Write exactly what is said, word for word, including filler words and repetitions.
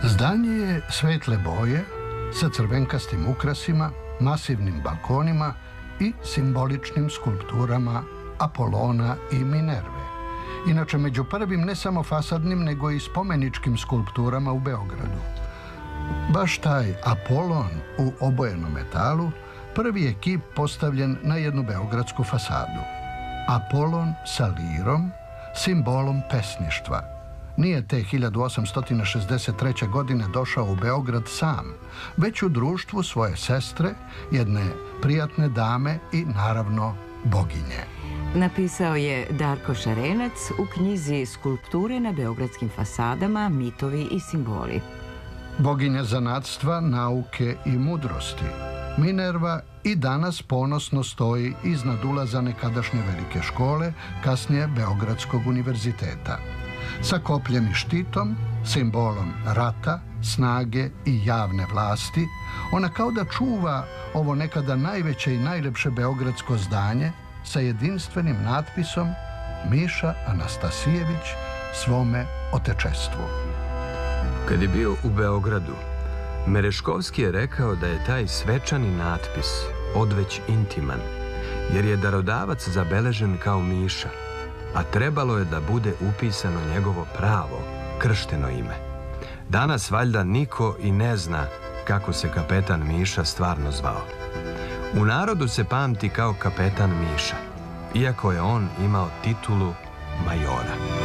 Zdanje je svetle boje sa crvenkastim ukrasima, masivnim balkonima i simboličnim skulpturama Apolona i Minerve. Inače, među prvim ne samo fasadnim, nego i spomeničkim skulpturama u Beogradu. Baš taj Apolon u obojenom metalu prvi je kip postavljen na jednu beogradsku fasadu. Apolon sa lirom, simbolom pesništva. Nije te hiljadu osamsto šezdeset treće. godine došao u Beograd sam, već u društvu svoje sestre, jedne prijatne dame i naravno boginje. Napisao je Darko Šarenac u knjizi Skulpture na beogradskim fasadama, mitovi i simboli. Boginja zanatstva, nauke i mudrosti, Minerva i danas ponosno stoji iznad ulaza nekadašnje velike škole, kasnije Beogradskog univerziteta. Sa kopljem i štitom, simbolom rata, snage i javne vlasti, ona kao da čuva ovo nekada najveće i najlepše beogradsko zdanje sa jedinstvenim natpisom Miša Anastasijević svome otečestvu. Kad je bio u Beogradu, Mereškovski je rekao da je taj svečani natpis odveć intiman, jer je darodavac zabeležen kao Miša, a trebalo je da bude upisano njegovo pravo, kršteno ime. Danas valjda niko i ne zna kako se kapetan Miša stvarno zvao. U narodu se pamti kao kapetan Miša, iako je on imao titulu majora.